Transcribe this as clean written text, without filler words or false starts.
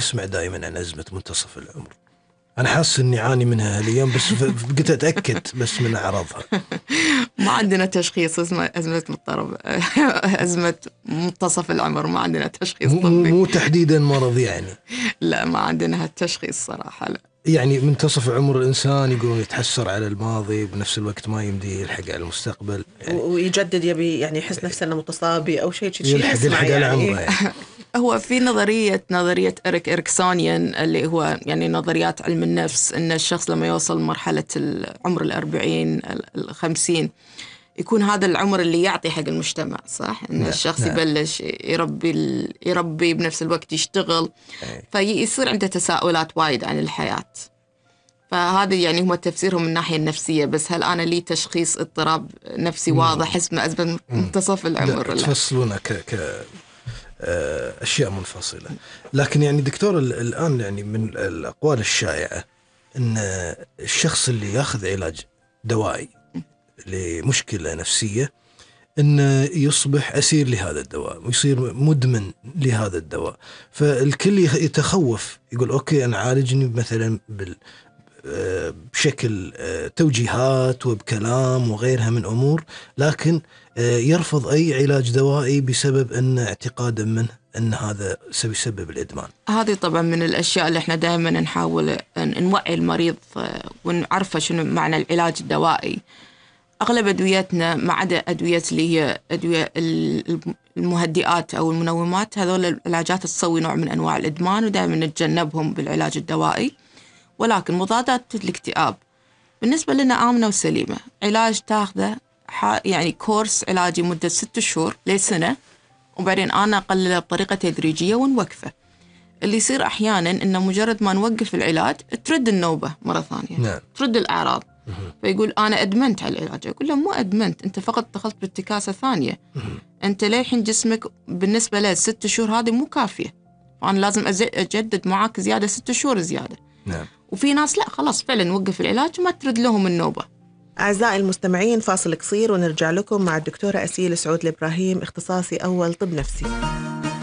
نسمع دائما عن أزمة منتصف العمر. أنا حاسس إني أعاني منها اليوم، بس بقيت أتأكد بس من أعراضها. ما عندنا تشخيص اسمه أزمة مضطرب أزمة منتصف العمر، ما عندنا تشخيص طبي. مو تحديدا مرض يعني. لا ما عندنا هالتشخيص صراحة. لا يعني منتصف عمر الإنسان يقولون يتحسر على الماضي، بنفس الوقت ما يمدي يلحق على المستقبل يعني. ويجدد، يبي يعني يحس نفسه انه متصابي او شيء يلحق على عمره يعني. هو في نظرية إريكسونيان اللي هو يعني نظريات علم النفس، إن الشخص لما يوصل مرحلة العمر 40 50 يكون هذا العمر اللي يعطي حق المجتمع، صح؟ إن الشخص يبلش يربي بنفس الوقت يشتغل، فيصير عنده تساؤلات وايد عن الحياة. فهذا يعني هم تفسيرهم من الناحية النفسية. بس هل أنا لي تشخيص اضطراب نفسي واضح اسمه أزمة منتصف العمر؟ لا تفصلونه أشياء منفصلة. لكن يعني دكتور الآن يعني من الأقوال الشائعة أن الشخص اللي يأخذ علاج دوائي لمشكلة نفسية أنه يصبح أسير لهذا الدواء ويصير مدمن لهذا الدواء. فالكل يتخوف، يقول أوكي أنا عالجني مثلا بشكل توجيهات وبكلام وغيرها من أمور، لكن يرفض أي علاج دوائي بسبب أن اعتقادا منه أن هذا سيسبب الإدمان. هذه طبعا من الأشياء اللي احنا دائما نحاول نوعي المريض ونعرفه شنو معنى العلاج الدوائي. أغلب أدويتنا ما عدا أدوية اللي هي أدوية المهدئات أو المنومات، هذول العلاجات تسوي نوع من أنواع الإدمان ودائما نتجنبهم بالعلاج الدوائي. ولكن مضادات الاكتئاب بالنسبة لنا آمنة وسليمة، علاج تاخذه يعني كورس علاجي مدة 6 شهور لسنة، وبعدين أنا أقلله بطريقة تدريجية ونوقفه. اللي يصير أحياناً إنه مجرد ما نوقف العلاج ترد النوبة مرة ثانية. نعم. ترد الأعراض. فيقول أنا أدمنت على العلاج. أقول له مو أدمنت، أنت فقط دخلت باتكاسة ثانية. أنت للحين جسمك بالنسبة له 6 شهور هذه مو كافية، فأنا لازم أجدد معاك زيادة 6 شهور زيادة. نعم. وفي ناس لا خلاص فعلا نوقف العلاج وما ترد لهم النوبة. أعزائي المستمعين فاصل قصير ونرجع لكم مع الدكتورة أسيل سعود الإبراهيم، اختصاصي أول طب نفسي.